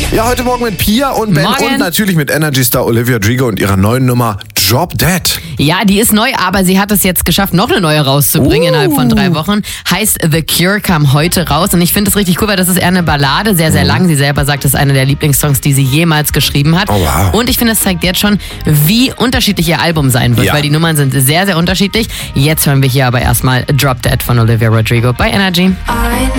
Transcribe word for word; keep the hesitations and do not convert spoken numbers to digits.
Ja, heute Morgen mit Pia und Ben Morgen. und natürlich mit Energy Star Olivia Rodrigo und ihrer neuen Nummer Drop Dead. Ja, die ist neu, aber sie hat es jetzt geschafft, noch eine neue rauszubringen Uh. innerhalb von drei Wochen. Heißt The Cure, kam heute raus und ich finde es richtig cool, weil das ist eher eine Ballade, sehr, sehr lang. Sie selber sagt, es ist eine der Lieblingssongs, die sie jemals geschrieben hat. Oh, wow. Und ich finde, es zeigt jetzt schon, wie unterschiedlich ihr Album sein wird, Ja. weil die Nummern sind sehr, sehr unterschiedlich. Jetzt hören wir hier aber erstmal Drop Dead von Olivia Rodrigo bei Energy. I